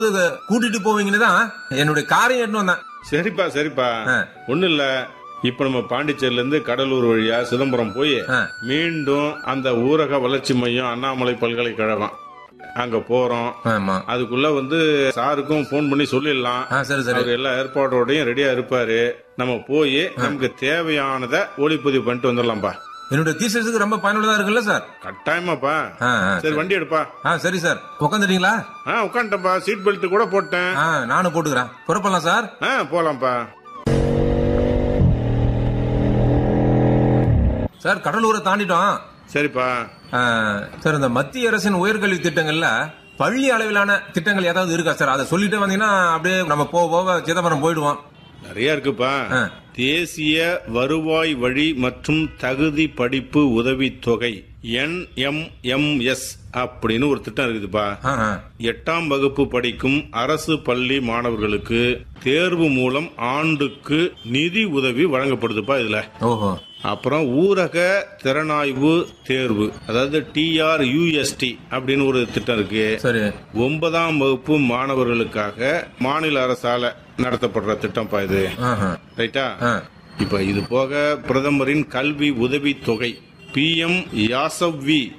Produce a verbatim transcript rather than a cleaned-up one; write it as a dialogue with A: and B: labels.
A: கூட்டிட்டு போவீங்கன்னு தான் என்னுடைய காரையும் எட்டு வந்தேன்.
B: சரிப்பா சரிப்பா ஒண்ணு இல்ல. இப்ப நம்ம பாண்டிச்சேரியில இருந்து கடலூர் வழியா சிதம்பரம் போய் மீண்டும் அந்த ஊரக வளர்ச்சி மையம் அண்ணாமலை பல்கலைக்கழகம் அங்க போறோம். அதுக்குள்ள வந்து சாருக்கும் போன் பண்ணி சொல்லிடலாம். அவர் எல்லா ஏற்பாடோடையும் ரெடியா இருப்பாரு. நம்ம போய் நமக்கு தேவையானத ஒளிப்பதிவு பண்ணிட்டு வந்துடலாம்பா.
A: என்னோட தீசஸுக்கு ரொம்ப பயனுள்ளதா இருக்குல்ல சார்?
B: கட்டாயமாப்பா. சரி வண்டி எடுப்பா.
A: சரி சார். உட்காந்துட்டீங்களா?
B: உட்காந்துட்டப்பா. சீட் பெல்ட் கூட போட்டேன்.
A: நானும் போட்டுக்கிறேன். புறப்படலாம் சார்?
B: போலாம்ப்பா.
A: சார் கடலூரை தாண்டிட்டோம்.
B: சரிப்பா.
A: சார் இந்த மத்திய அரசின் உயர்கல்வி திட்டங்கள்ல பள்ளி அளவிலான திட்டங்கள் ஏதாவது இருக்கா சார்? அதை சொல்லிட்டு வந்தீங்கன்னா அப்படியே நம்ம போக போக சிதம்பரம் போயிடுவோம்.
B: நிறைய இருக்குப்பா. தேசிய வருவாய் வழி மற்றும் தகுதி படிப்பு உதவி தொகை என் எம் எம் எஸ் அப்படின்னு ஒரு திட்டம் இருக்குதுப்பா. எட்டாம் வகுப்பு படிக்கும் அரசு பள்ளி மாணவர்களுக்கு தேர்வு மூலம் ஆண்டுக்கு நிதி உதவி வழங்கப்படுதுப்பா இதுல. அப்புறம் ஊரக திறனாய்வு தேர்வு, அதாவது D are you S T அப்படின்னு ஒரு திட்டம் இருக்கு. ஒன்பதாம் வகுப்பு மாணவர்களுக்காக மாநில அரசால நடத்தப்படுற திட்டம் பா இது. ரைட்டா? இப்ப இது போக பிரதமரின் கல்வி உதவி தொகை பி எம் யாசவ்வி